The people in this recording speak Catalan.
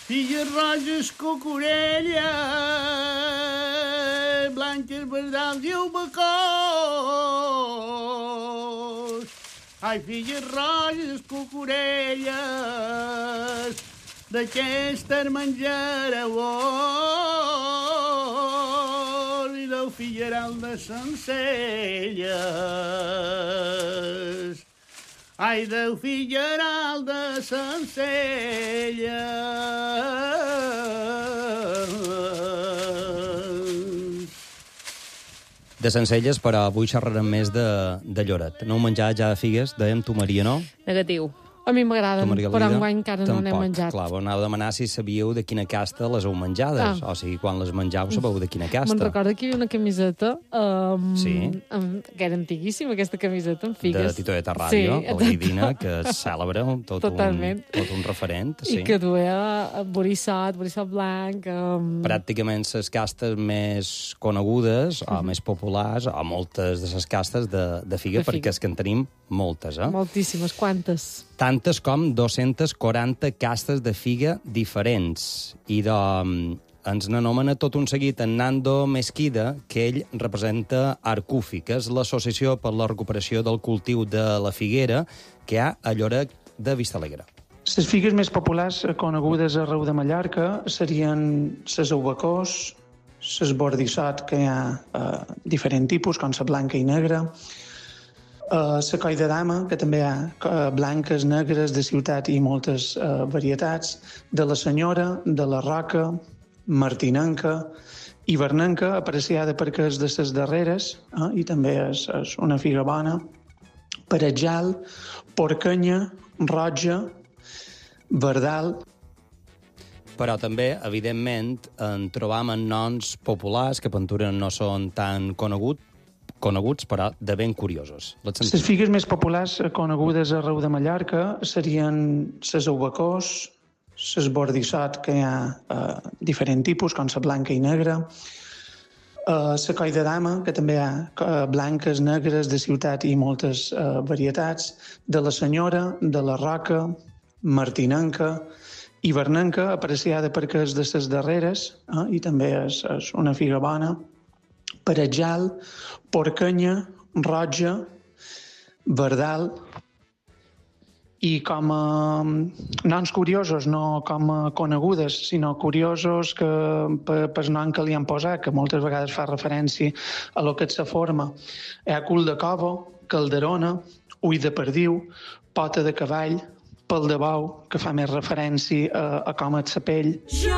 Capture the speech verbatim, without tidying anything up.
filles roges, cucurelles, blanques, verdals i albacors. Ai, filles roges, cucurelles, d'aquestes menjareu i del filleral de Sencelles. Ai, del filleral de Sencelles. De Sencelles, però avui xerrarem més de, de Lloret. No heu menjat ja figues? Dèiem tu, Maria, no? Negatiu. A mi m'agraden, però enguany encara tampoc. no n'he menjat. Clar, vos anava a demanar si sabíeu de quina casta les heu menjades. Ah. O sigui, quan les menjau sabeu de quina casta. Me'n recordo que hi havia una camiseta um, sí. um, que era antiguíssima, aquesta camiseta amb figues. De Titoeta Ràdio, sí, el Gaidina, que és cèlebre, tot, un, tot un referent. Sí. I que duia borissot, borissot blanc... Um... Pràcticament les castes més conegudes, o més populars, o moltes de les castes de, de figa, de figa, perquè és que en tenim moltes, eh? Moltíssimes, quantes? Tantes com dos-centes quaranta castes de figa diferents. I de, ens n'anomena tot un seguit en Nando Mesquida, que ell representa Arcufi, que és l'associació per la recuperació del cultiu de la figuera que hi ha a Lloret de Vistalegre. Les figues més populars conegudes arreu de Mallorca serien les albacors, les bordissot, que hi ha uh, diferents tipus, com la blanca i negra, Uh, la coi de dama, que també hi ha uh, blanques, negres, de ciutat i moltes uh, varietats, de la senyora, de la roca, martinenca i vernenca, apreciada perquè és de les darreres, uh, i també és, és una figa bona, paratjal, porcanya, roja, verdal. Però també, evidentment, en trobam en noms populars que pintura no són tan coneguts, coneguts, però de ben curiosos. Les figues més populars conegudes arreu de Mallorca serien les albacors, les bordissot, que hi ha uh, diferents tipus, com la blanca i negra, uh, la coi de dama, que també hi ha uh, blanques, negres, de ciutat i moltes uh, varietats, de la senyora, de la roca, martinenca i vernenca, apreciada perquè és de les darreres, uh, i també és, és una figa bona, paratjal, porcanya, roja, verdal, i com a noms curiosos, no com a conegudes, sinó curiosos que per, per nom que li han posat, que moltes vegades fa referència a lo que és la forma. Hi ha cul de cova, calderona, ull de perdiu, pota de cavall, pel de bou, que fa més referència a, a com és la pell.